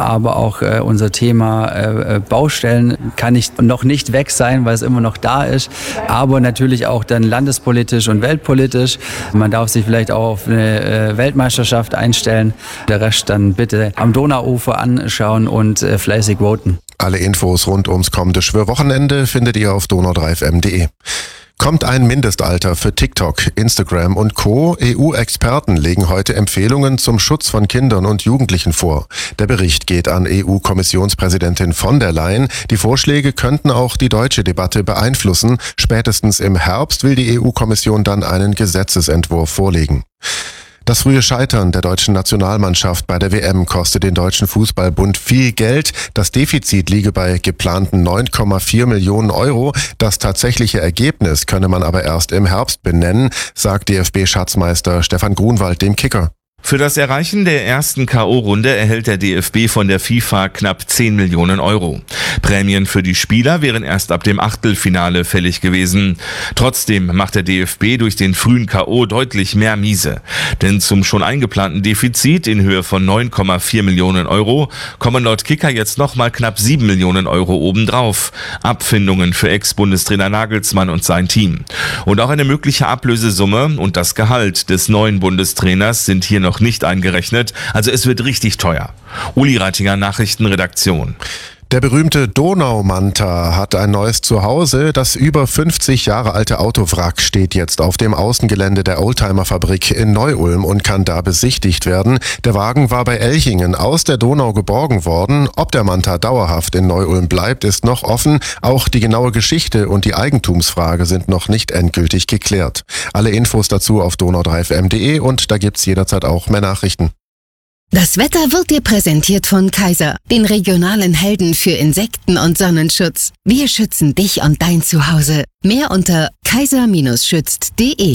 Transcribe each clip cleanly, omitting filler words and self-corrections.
aber auch unser Thema Baustellen kann noch nicht weg sein, weil es immer noch da ist, aber natürlich auch dann landespolitisch und weltpolitisch. Man darf sich vielleicht auch auf eine Weltmeisterschaft einstellen. Der Rest dann bitte am Donauufer anschauen und fleißig voten. Alle Infos rund ums kommende Schwörwochenende findet ihr auf donau3fm.de. Kommt ein Mindestalter für TikTok, Instagram und Co. EU-Experten legen heute Empfehlungen zum Schutz von Kindern und Jugendlichen vor. Der Bericht geht an EU-Kommissionspräsidentin von der Leyen. Die Vorschläge könnten auch die deutsche Debatte beeinflussen. Spätestens im Herbst will die EU-Kommission dann einen Gesetzesentwurf vorlegen. Das frühe Scheitern der deutschen Nationalmannschaft bei der WM kostet den Deutschen Fußballbund viel Geld. Das Defizit liege bei geplanten 9,4 Millionen Euro. Das tatsächliche Ergebnis könne man aber erst im Herbst benennen, sagt DFB-Schatzmeister Stefan Grunwald dem Kicker. Für das Erreichen der ersten K.O.-Runde erhält der DFB von der FIFA knapp 10 Millionen Euro. Prämien für die Spieler wären erst ab dem Achtelfinale fällig gewesen. Trotzdem macht der DFB durch den frühen K.O. deutlich mehr miese. Denn zum schon eingeplanten Defizit in Höhe von 9,4 Millionen Euro kommen laut Kicker jetzt nochmal knapp 7 Millionen Euro obendrauf. Abfindungen für Ex-Bundestrainer Nagelsmann und sein Team. Und auch eine mögliche Ablösesumme und das Gehalt des neuen Bundestrainers sind hier noch nicht eingerechnet, also es wird richtig teuer. Uli Reitinger, Nachrichtenredaktion. Der berühmte Donau-Manta hat ein neues Zuhause. Das über 50 Jahre alte Autowrack steht jetzt auf dem Außengelände der Oldtimer-Fabrik in Neu-Ulm und kann da besichtigt werden. Der Wagen war bei Elchingen aus der Donau geborgen worden. Ob der Manta dauerhaft in Neu-Ulm bleibt, ist noch offen. Auch die genaue Geschichte und die Eigentumsfrage sind noch nicht endgültig geklärt. Alle Infos dazu auf donau3fm.de und da gibt's jederzeit auch mehr Nachrichten. Das Wetter wird dir präsentiert von Kaiser, den regionalen Helden für Insekten- und Sonnenschutz. Wir schützen dich und dein Zuhause. Mehr unter kaiser-schützt.de.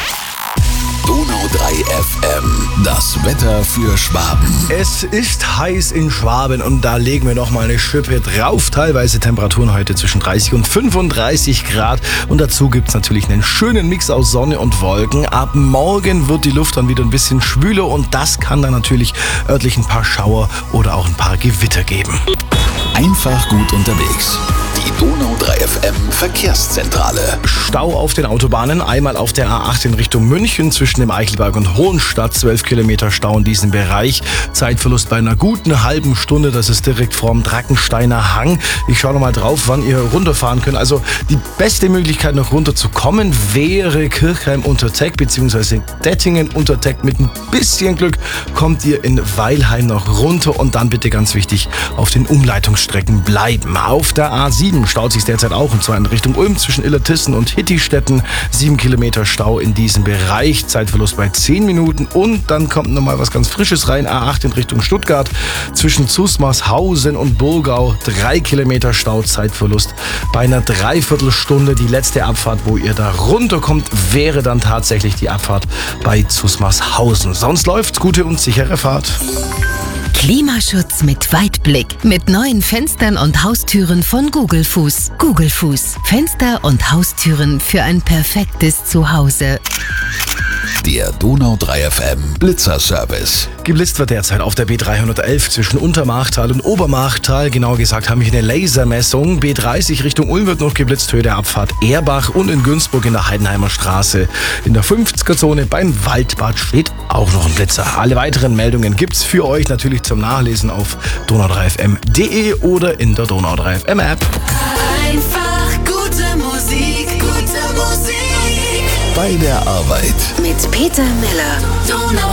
Donau 3 FM, das Wetter für Schwaben. Es ist heiß in Schwaben und da legen wir noch mal eine Schippe drauf. Teilweise Temperaturen heute zwischen 30 und 35 Grad. Und dazu gibt es natürlich einen schönen Mix aus Sonne und Wolken. Ab morgen wird die Luft dann wieder ein bisschen schwüler und das kann dann natürlich örtlich ein paar Schauer oder auch ein paar Gewitter geben. Einfach gut unterwegs. Die Donau 3 FM Verkehrszentrale. Stau auf den Autobahnen, einmal auf der A8 in Richtung München zwischen dem Eichelberg und Hohenstadt, 12 Kilometer Stau in diesem Bereich. Zeitverlust bei einer guten halben Stunde, das ist direkt vorm Drackensteiner Hang. Ich schaue nochmal drauf, wann ihr runterfahren könnt. Also die beste Möglichkeit noch runterzukommen wäre Kirchheim unter Teck bzw. Dettingen unter Teck. Mit ein bisschen Glück kommt ihr in Weilheim noch runter und dann bitte ganz wichtig auf den Umleitungsstrecken bleiben. Auf der A7 staut sich derzeit auch und zwar in Richtung Ulm zwischen Illertissen und Hittistetten. 7 Kilometer Stau in diesem Bereich, Zeitverlust bei 10 Minuten und dann kommt nochmal was ganz Frisches rein. A8 in Richtung Stuttgart zwischen Zusmarshausen und Burgau. 3 Kilometer Stau, Zeitverlust bei einer Dreiviertelstunde. Die letzte Abfahrt, wo ihr da runterkommt, wäre dann tatsächlich die Abfahrt bei Zusmarshausen. Sonst läuft's, gute und sichere Fahrt. Klimaschutz mit Weitblick. Mit neuen Fenstern und Haustüren von Gugelfuß. Gugelfuß. Fenster und Haustüren für ein perfektes Zuhause. Der Donau 3 FM Blitzerservice. Geblitzt wird derzeit auf der B311 zwischen Untermachtal und Obermachtal. Genauer gesagt haben wir hier eine Lasermessung. B30 Richtung Ulm wird noch geblitzt, Höhe der Abfahrt Erbach und in Günzburg in der Heidenheimer Straße. In der 50er-Zone beim Waldbad steht auch noch ein Blitzer. Alle weiteren Meldungen gibt's für euch natürlich zum Nachlesen auf donau3fm.de oder in der Donau 3 FM App. Einfach gute Musik, gute Musik. Bei der Arbeit. Mit Peter Miller. Donau 3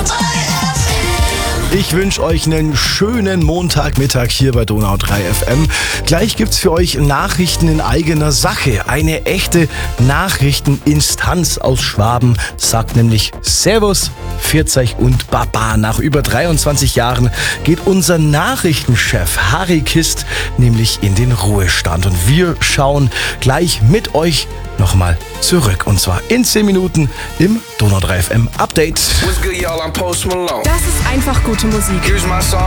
FM. Ich wünsche euch einen schönen Montagmittag hier bei Donau 3 FM. Gleich gibt's für euch Nachrichten in eigener Sache. Eine echte Nachrichteninstanz aus Schwaben sagt nämlich Servus, Pfiat und Baba. Nach über 23 Jahren geht unser Nachrichtenchef Harry Kist nämlich in den Ruhestand. Und wir schauen gleich mit euch nochmal zurück. Und zwar in 10 Minuten im Donau 3 FM Update. What's good, y'all? I'm Post Malone. Das ist einfach gute Musik. Here's my song